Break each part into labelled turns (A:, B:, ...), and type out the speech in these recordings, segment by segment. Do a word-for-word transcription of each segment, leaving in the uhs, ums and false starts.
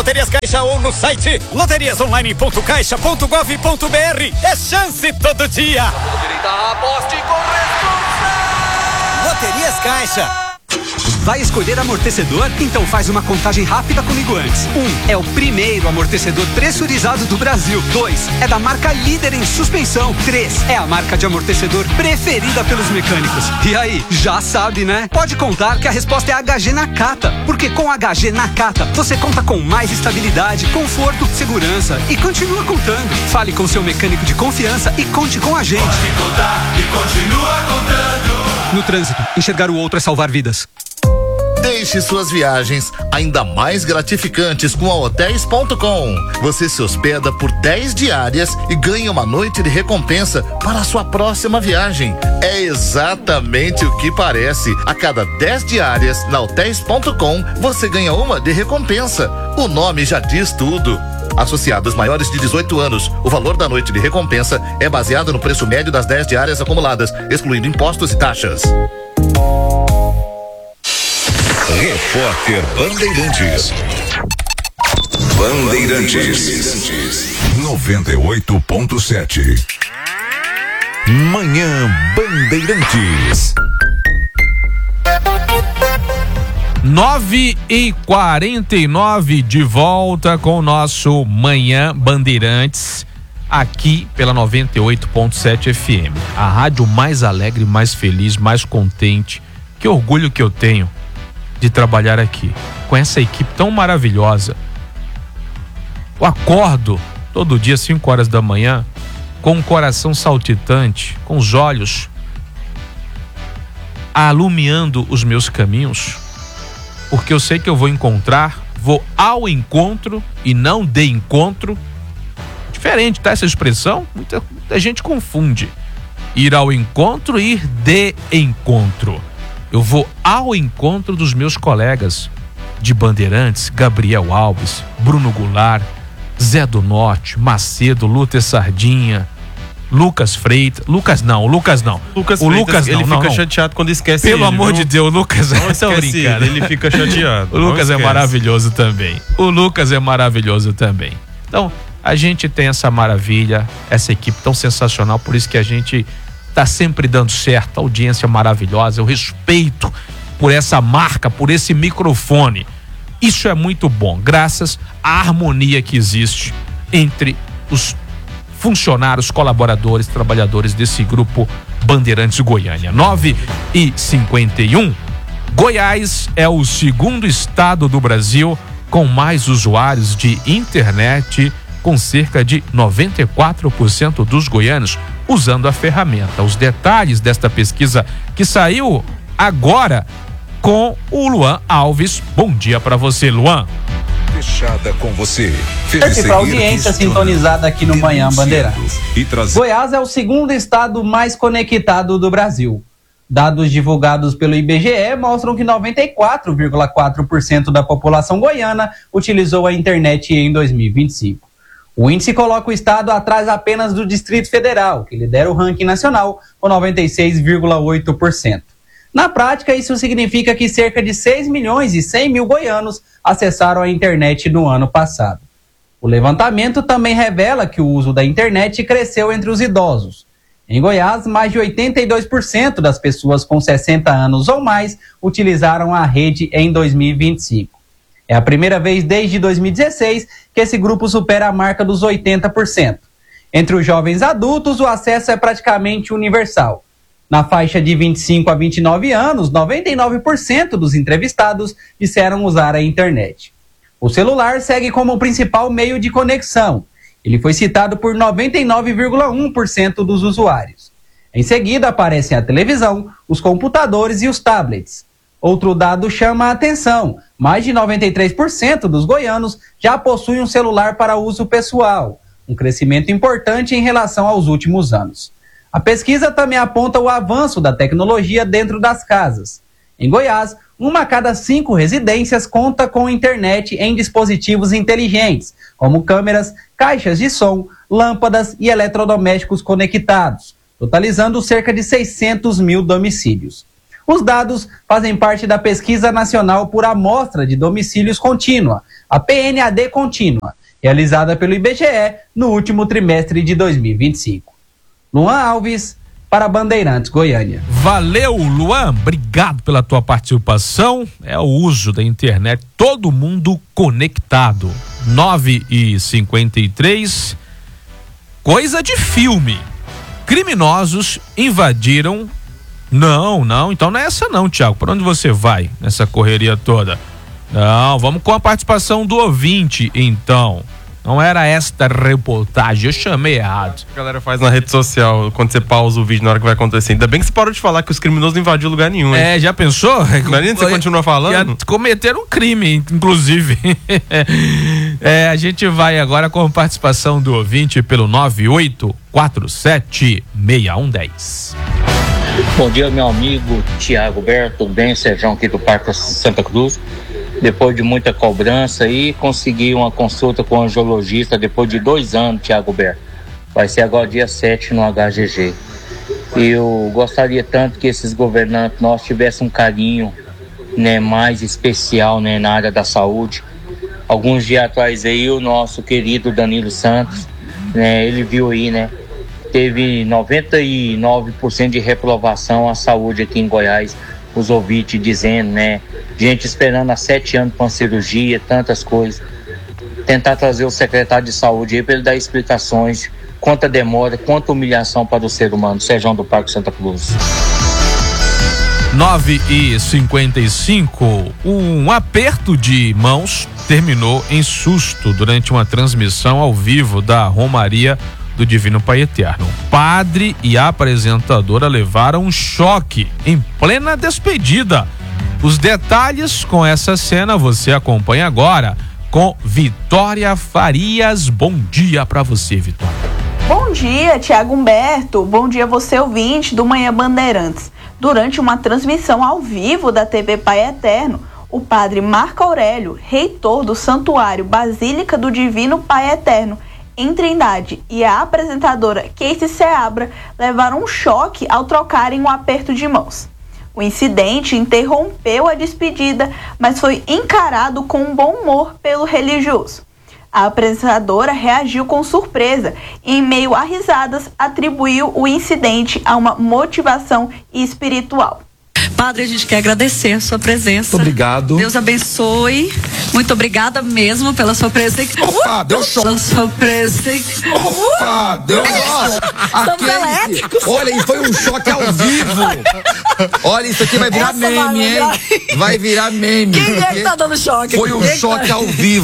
A: Loterias Caixa ou no site loterias online ponto caixa ponto gov ponto br. É chance todo dia.
B: Aposte com
A: Loterias Caixa.
C: Vai escolher amortecedor? Então faz uma contagem rápida comigo antes. Um, é o primeiro amortecedor pressurizado do Brasil. Dois, é da marca líder em suspensão. Três, é a marca de amortecedor preferida pelos mecânicos. E aí, já sabe, né? Pode contar que a resposta é H G Nakata. Porque com H G Nakata, você conta com mais estabilidade, conforto, segurança e continua contando. Fale com seu mecânico de confiança e conte com a gente.
D: Pode contar e continua contando.
C: No trânsito, enxergar o outro é salvar vidas.
E: Deixe suas viagens ainda mais gratificantes com a hotéis ponto com. Você se hospeda por dez diárias e ganha uma noite de recompensa para a sua próxima viagem. É exatamente o que parece. A cada dez diárias na hotéis ponto com, você ganha uma de recompensa. O nome já diz tudo. Associados maiores de dezoito anos, o valor da noite de recompensa é baseado no preço médio das dez diárias acumuladas, excluindo impostos e taxas.
F: Repórter Bandeirantes. Bandeirantes. noventa e oito ponto sete. Manhã Bandeirantes.
G: nove e quarenta e nove, de volta com o nosso Manhã Bandeirantes, aqui pela noventa e oito ponto sete F M. A rádio mais alegre, mais feliz, mais contente. Que orgulho que eu tenho de trabalhar aqui, com essa equipe tão maravilhosa. Eu acordo todo dia, cinco horas da manhã, com o coração saltitante, com os olhos alumiando os meus caminhos, porque eu sei que eu vou encontrar, vou ao encontro e não de encontro. Diferente, tá? Essa expressão, muita, muita gente confunde. Ir ao encontro e ir de encontro. Eu vou ao encontro dos meus colegas de Bandeirantes, Gabriel Alves, Bruno Goulart, Zé do Norte, Macedo, Lúter Sardinha, Lucas Freitas, Lucas não, Lucas não.
H: Lucas
G: o
H: Freitas,
G: Lucas não,
H: ele
G: não,
H: fica
G: não.
H: chateado quando esquece
G: Pelo
H: ele,
G: amor
H: não?
G: de Deus, o Lucas
H: não esquece ele, ele fica chateado.
G: O Lucas é
H: esquece.
G: maravilhoso também. O Lucas é maravilhoso também. Então, a gente tem essa maravilha, essa equipe tão sensacional, por isso que a gente tá sempre dando certo, a audiência maravilhosa, eu respeito por essa marca, por esse microfone. Isso é muito bom, graças à harmonia que existe entre os funcionários, colaboradores, trabalhadores desse grupo Bandeirantes Goiânia. nove e cinquenta e um. Goiás é o segundo estado do Brasil com mais usuários de internet, com cerca de noventa e quatro por cento dos goianos usando a ferramenta. Os detalhes desta pesquisa que saiu agora com o Luan Alves. Bom dia para você, Luan.
F: Fechada com você.
I: Esse para a audiência sintonizada aqui no Manhã Bandeirantes.
F: Traz...
I: Goiás é o segundo estado mais conectado do Brasil. Dados divulgados pelo I B G E mostram que noventa e quatro vírgula quatro por cento da população goiana utilizou a internet em dois mil e vinte e cinco. O índice coloca o estado atrás apenas do Distrito Federal, que lidera o ranking nacional com noventa e seis vírgula oito por cento. Na prática, isso significa que cerca de seis milhões e cem mil goianos acessaram a internet no ano passado. O levantamento também revela que o uso da internet cresceu entre os idosos. Em Goiás, mais de oitenta e dois por cento das pessoas com sessenta anos ou mais utilizaram a rede em dois mil e vinte e cinco. É a primeira vez desde dois mil e dezesseis que esse grupo supera a marca dos oitenta por cento. Entre os jovens adultos, o acesso é praticamente universal. Na faixa de vinte e cinco a vinte e nove anos, noventa e nove por cento dos entrevistados disseram usar a internet. O celular segue como o principal meio de conexão. Ele foi citado por noventa e nove vírgula um por cento dos usuários. Em seguida aparecem a televisão, os computadores e os tablets. Outro dado chama a atenção. Mais de noventa e três por cento dos goianos já possuem um celular para uso pessoal, um crescimento importante em relação aos últimos anos. A pesquisa também aponta o avanço da tecnologia dentro das casas. Em Goiás, uma a cada cinco residências conta com internet em dispositivos inteligentes, como câmeras, caixas de som, lâmpadas e eletrodomésticos conectados, totalizando cerca de seiscentos mil domicílios. Os dados fazem parte da Pesquisa Nacional por Amostra de Domicílios Contínua, a P N A D contínua, realizada pelo I B G E no último trimestre de dois mil e vinte e cinco. Luan Alves, para Bandeirantes Goiânia.
G: Valeu, Luan, obrigado pela tua participação. É o uso da internet, todo mundo conectado. nove e cinquenta e três, coisa de filme. Criminosos invadiram. Não, não, então não é essa não, Thiago. Para onde você vai nessa correria toda? Não, vamos com a participação do ouvinte, então. Não era esta reportagem, eu chamei errado.
H: A galera faz na rede social, quando você pausa o vídeo na hora que vai acontecer. Ainda bem que você parou de falar que os criminosos não invadiram lugar nenhum, hein?
G: É, já pensou?
H: Imagina você continua falando.
G: Já cometeram um crime, inclusive. É, a gente vai agora com a participação do ouvinte pelo nove oito quatro sete seis um um zero.
B: Bom dia, meu amigo Tiago Berto, tudo bem? Sérgio aqui do Parque Santa Cruz. Depois de muita cobrança aí, consegui uma consulta com o angiologista depois de dois anos, Tiago Berto. Vai ser agora dia sete no H G G. Eu gostaria tanto que esses governantes nossos tivessem um carinho, né, mais especial, né, na área da saúde. Alguns dias atrás aí, o nosso querido Danilo Santos, né, ele viu aí, né, teve noventa e nove por cento de reprovação à saúde aqui em Goiás. Os ouvintes dizendo, né, gente esperando há sete anos para uma cirurgia, tantas coisas. Tentar trazer o secretário de saúde aí para ele dar explicações, quanta demora, quanta humilhação para o ser humano. Sérgio do Parque Santa Cruz.
G: nove e cinquenta e cinco, um aperto de mãos terminou em susto durante uma transmissão ao vivo da Romaria do Divino Pai Eterno. Padre e a apresentadora levaram um choque em plena despedida. Os detalhes com essa cena você acompanha agora com Vitória Farias. Bom dia pra você, Vitória.
J: Bom dia, Tiago Humberto. Bom dia você, ouvinte do Manhã Bandeirantes. Durante uma transmissão ao vivo da T V Pai Eterno, o padre Marco Aurélio, reitor do Santuário Basílica do Divino Pai Eterno, em Trindade, e a apresentadora Casey Seabra levaram um choque ao trocarem um aperto de mãos. O incidente interrompeu a despedida, mas foi encarado com um bom humor pelo religioso. A apresentadora reagiu com surpresa e, em meio a risadas, atribuiu o incidente a uma motivação espiritual.
K: Padre, a gente quer agradecer a sua presença.
L: Muito obrigado.
K: Deus abençoe. Muito obrigada mesmo pela sua presença.
L: Opa, deu show.
K: Pela sua presença.
L: Opa, deu nossa. Olha, isso foi um choque ao vivo. Olha, isso aqui vai virar Essa meme, hein? Vai virar meme.
K: Quem é que tá dando choque?
L: Foi um choque ao vivo.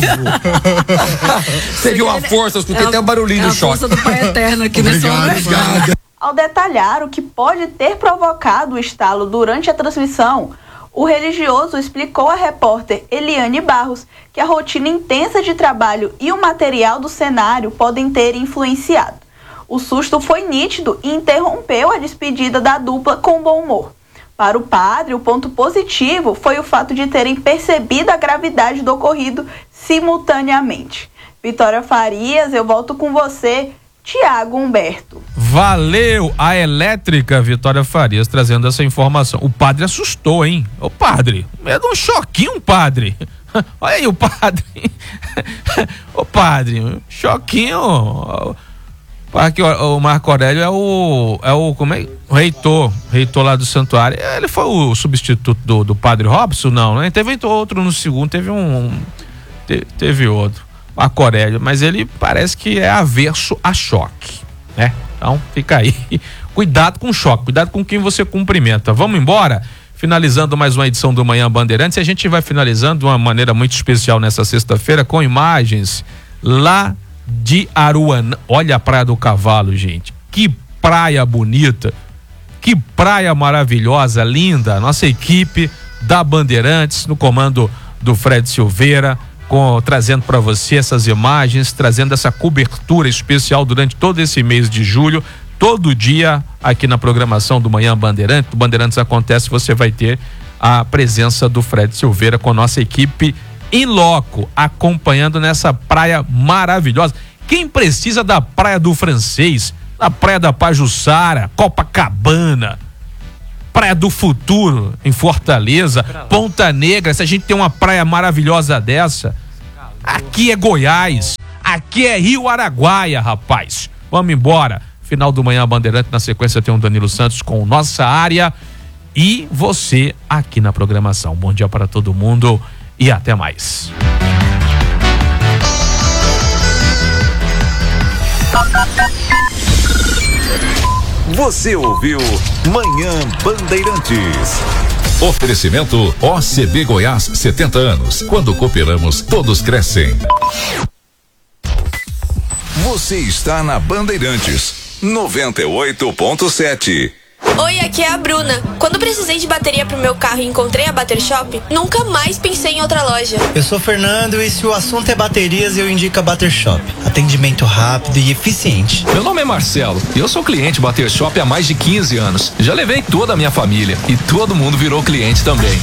L: Você viu a força? Eu escutei é até o barulhinho
K: é
L: do choque.
K: A força do Pai Eterno aqui nesse momento.
L: Obrigado.
J: Ao detalhar o que pode ter provocado o estalo durante a transmissão, o religioso explicou à repórter Eliane Barros que a rotina intensa de trabalho e o material do cenário podem ter influenciado. O susto foi nítido e interrompeu a despedida da dupla com bom humor. Para o padre, o ponto positivo foi o fato de terem percebido a gravidade do ocorrido simultaneamente. Vitória Farias, eu volto com você, Tiago Humberto.
G: Valeu, a elétrica Vitória Farias trazendo essa informação. O padre assustou, hein? Ô padre, é de um choquinho, padre. Olha aí o padre. Ô padre, choquinho. Aqui, o Marco Aurélio é o, é o, como é? O reitor, reitor lá do santuário. Ele foi o substituto do, do padre Robson? Não, né? Teve outro no segundo, teve um, te, teve outro. Marco Aurélio, mas ele parece que é averso a choque, né? Então fica aí, cuidado com o choque, cuidado com quem você cumprimenta. Vamos embora, finalizando mais uma edição do Manhã Bandeirantes, e a gente vai finalizando de uma maneira muito especial nessa sexta-feira com imagens lá de Aruanã. Olha a Praia do Cavalo, gente, que praia bonita, que praia maravilhosa, linda. Nossa equipe da Bandeirantes no comando do Fred Silveira, Com, trazendo para você essas imagens, trazendo essa cobertura especial durante todo esse mês de julho. Todo dia aqui na programação do Manhã Bandeirantes, do Bandeirantes Acontece, você vai ter a presença do Fred Silveira com nossa equipe em loco, acompanhando nessa praia maravilhosa. Quem precisa da Praia do Francês, da Praia da Pajuçara, Copacabana, Praia do Futuro em Fortaleza, Ponta Negra, se a gente tem uma praia maravilhosa dessa, Aqui é Goiás. Aqui é Rio Araguaia, rapaz. Vamos embora. Final do Manhã Bandeirante, na sequência tem o Danilo Santos com Nossa Área e você aqui na programação. Bom dia para todo mundo e até mais.
F: Você ouviu Manhã Bandeirantes. Oferecimento O C B Goiás, setenta anos. Quando cooperamos, todos crescem. Você está na Bandeirantes, noventa e oito ponto sete.
M: Oi, aqui é a Bruna. Quando precisei de bateria pro meu carro e encontrei a Bater Shop, nunca mais pensei em outra loja.
N: Eu sou o Fernando e se o assunto é baterias, eu indico a Bater Shop. Atendimento rápido e eficiente.
O: Meu nome é Marcelo e eu sou cliente Bater Shop há mais de quinze anos. Já levei toda a minha família e todo mundo virou cliente também.